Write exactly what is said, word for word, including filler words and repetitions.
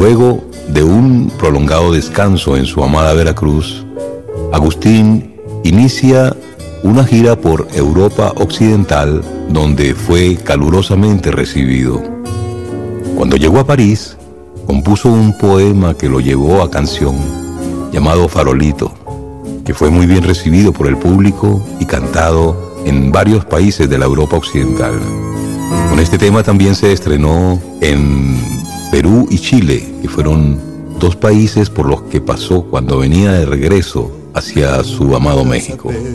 Luego de un prolongado descanso en su amada Veracruz, Agustín inicia una gira por Europa Occidental, donde fue calurosamente recibido. Cuando llegó a París, compuso un poema que lo llevó a canción, llamado Farolito, que fue muy bien recibido por el público y cantado en varios países de la Europa Occidental. Con este tema también se estrenó en Perú y Chile, que fueron dos países por los que pasó cuando venía de regreso hacia su amado México.